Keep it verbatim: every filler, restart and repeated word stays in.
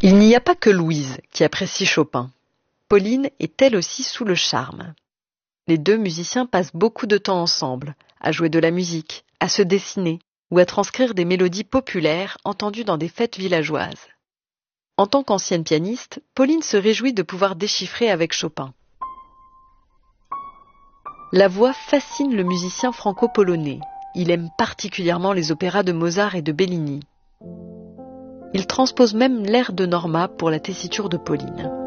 Il n'y a pas que Louise qui apprécie Chopin. Pauline est elle aussi sous le charme. Les deux musiciens passent beaucoup de temps ensemble, à jouer de la musique, à se dessiner ou à transcrire des mélodies populaires entendues dans des fêtes villageoises. En tant qu'ancienne pianiste, Pauline se réjouit de pouvoir déchiffrer avec Chopin. La voix fascine le musicien franco-polonais. Il aime particulièrement les opéras de Mozart et de Bellini. Il transpose même l'air de Norma pour la tessiture de Pauline.